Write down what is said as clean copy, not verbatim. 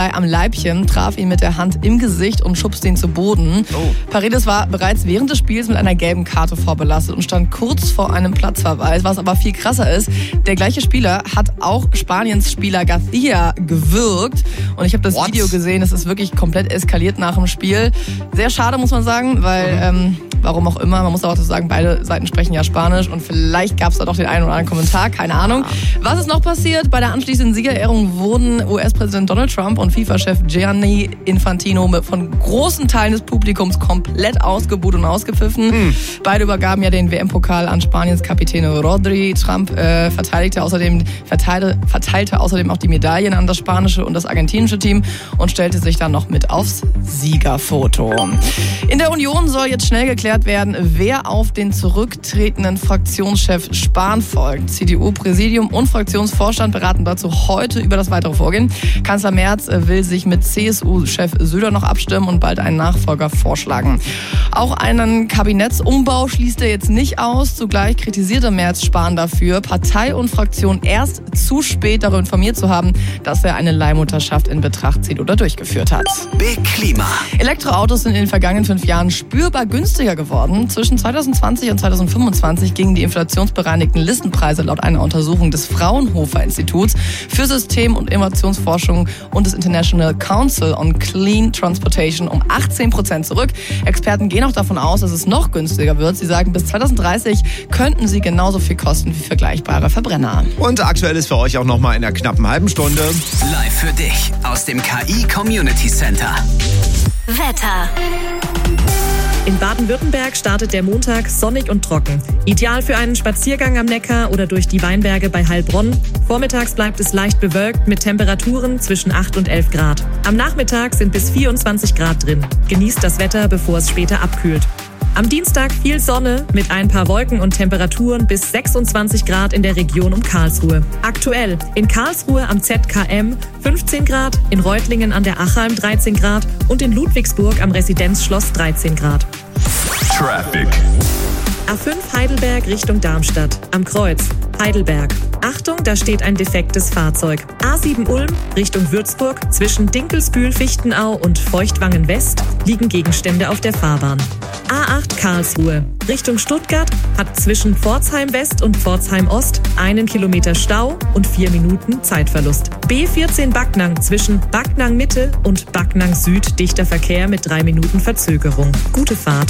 am Leibchen, traf ihn mit der Hand im Gesicht und schubste ihn zu Boden. Paredes war bereits während des Spiels mit einer gelben Karte vorbelastet und stand kurz vor einem Platzverweis. Was aber viel krasser ist, der gleiche Spieler hat auch Spaniens Spieler Garcia gewürgt. Und ich habe das Video gesehen, es ist wirklich komplett eskaliert nach dem Spiel. Sehr schade, muss man sagen, weil... warum auch immer, man muss auch sagen, beide Seiten sprechen ja Spanisch und vielleicht gab es da doch den einen oder anderen Kommentar, keine Ahnung. Was ist noch passiert? Bei der anschließenden Siegerehrung wurden US-Präsident Donald Trump und FIFA-Chef Gianni Infantino von großen Teilen des Publikums komplett ausgebuht und ausgepfiffen. Beide übergaben ja den WM-Pokal an Spaniens Kapitän Rodri. Trump verteilte außerdem auch die Medaillen an das spanische und das argentinische Team und stellte sich dann noch mit aufs Siegerfoto. In der Union soll jetzt schnell geklärt werden, wer auf den zurücktretenden Fraktionschef Spahn folgt. CDU-Präsidium und Fraktionsvorstand beraten dazu heute über das weitere Vorgehen. Kanzler Merz will sich mit CSU-Chef Söder noch abstimmen und bald einen Nachfolger vorschlagen. Auch einen Kabinettsumbau schließt er jetzt nicht aus. Zugleich kritisierte Merz Spahn dafür, Partei und Fraktion erst zu spät darüber informiert zu haben, dass er eine Leihmutterschaft in Betracht zieht oder durchgeführt hat. Big Klima. Elektroautos sind in den vergangenen 5 Jahren spürbar günstiger geworden. Zwischen 2020 und 2025 gingen die inflationsbereinigten Listenpreise laut einer Untersuchung des Fraunhofer Instituts für System- und Innovationsforschung und des International Council on Clean Transportation um 18% zurück. Experten gehen auch davon aus, dass es noch günstiger wird. Sie sagen, bis 2030 könnten sie genauso viel kosten wie vergleichbare Verbrenner. Und aktuell ist für euch auch noch mal in einer knappen halben Stunde Live für dich aus dem KI Community Center. Wetter. In Baden-Württemberg startet der Montag sonnig und trocken. Ideal für einen Spaziergang am Neckar oder durch die Weinberge bei Heilbronn. Vormittags bleibt es leicht bewölkt mit Temperaturen zwischen 8 und 11 Grad. Am Nachmittag sind bis 24 Grad drin. Genießt das Wetter, bevor es später abkühlt. Am Dienstag viel Sonne mit ein paar Wolken und Temperaturen bis 26 Grad in der Region um Karlsruhe. Aktuell in Karlsruhe am ZKM 15 Grad, in Reutlingen an der Achalm 13 Grad und in Ludwigsburg am Residenzschloss 13 Grad. Traffic. A5 Heidelberg Richtung Darmstadt. Am Kreuz. Heidelberg. Achtung, da steht ein defektes Fahrzeug. A7 Ulm Richtung Würzburg. Zwischen Dinkelsbühl-Fichtenau und Feuchtwangen West liegen Gegenstände auf der Fahrbahn. A8 Karlsruhe Richtung Stuttgart hat zwischen Pforzheim West und Pforzheim Ost 1 Kilometer Stau und 4 Minuten Zeitverlust. B14 Backnang zwischen Backnang Mitte und Backnang Süd dichter Verkehr mit 3 Minuten Verzögerung. Gute Fahrt.